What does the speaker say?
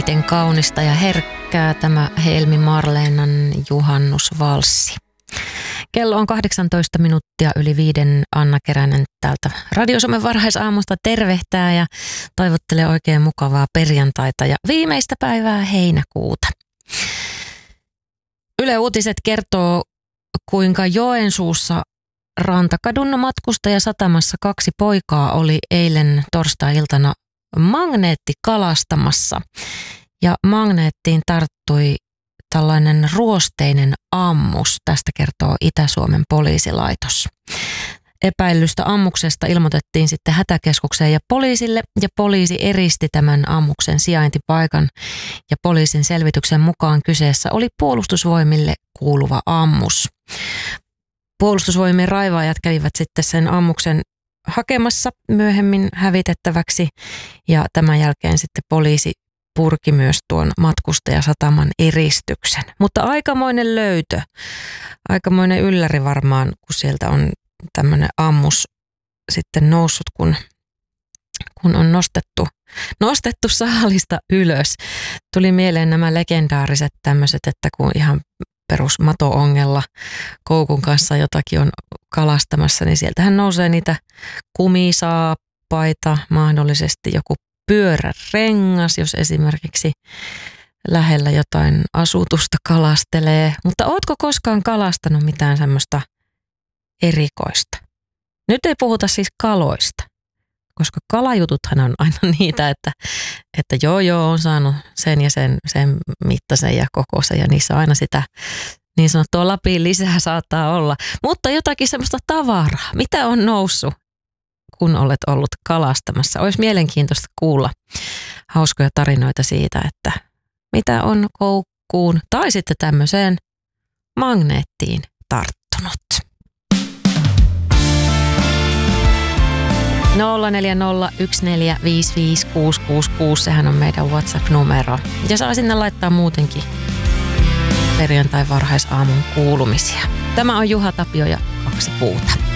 miten kaunista ja herkkää tämä Helmi Marleenan juhannusvalssi. Kello on 18 minuuttia yli 5. Anna Keränen täältä Radio Suomen varhaisaamusta tervehtää ja toivottelee oikein mukavaa perjantaita ja viimeistä päivää heinäkuuta. Yle Uutiset kertoo, kuinka Joensuussa Rantakadun matkustajasatamassa 2 poikaa oli eilen torstai-iltana magneettikalastamassa. Ja magneettiin tarttui tällainen ruosteinen ammus, tästä kertoo Itä-Suomen poliisilaitos. Epäilystä ammuksesta ilmoitettiin sitten hätäkeskukseen ja poliisille, ja poliisi eristi tämän ammuksen sijaintipaikan. Ja poliisin selvityksen mukaan kyseessä oli Puolustusvoimille kuuluva ammus. Puolustusvoimien raivaajat kävivät sitten sen ammuksen hakemassa myöhemmin hävitettäväksi, ja tämän jälkeen sitten poliisi purki myös tuon matkustajasataman eristyksen. Mutta aikamoinen löytö, aikamoinen ylläri varmaan, kun sieltä on tämmöinen ammus sitten noussut, kun on nostettu saalista ylös. Tuli mieleen nämä legendaariset tämmöiset, että kun ihan perus mato-ongella koukun kanssa jotakin on kalastamassa, niin sieltähän nousee niitä kumisaappaita, mahdollisesti joku pyörärengas, jos esimerkiksi lähellä jotain asutusta kalastelee. Mutta ootko koskaan kalastanut mitään semmoista erikoista? Nyt ei puhuta siis kaloista, koska kalajututhan on aina niitä, että joo, on saanut sen ja sen mittaisen ja kokoisen ja niissä aina sitä niin sanottua Lapin lisää saattaa olla. Mutta jotakin semmoista tavaraa, mitä on noussut, kun olet ollut kalastamassa. Olisi mielenkiintoista kuulla hauskoja tarinoita siitä, että mitä on koukkuun tai sitten tämmöiseen magneettiin tarttunut. 0401455666, sehän on meidän WhatsApp-numero. Ja saa sinne laittaa muutenkin perjantai varhaisaamun kuulumisia. Tämä on Juha Tapio ja 2 puuta.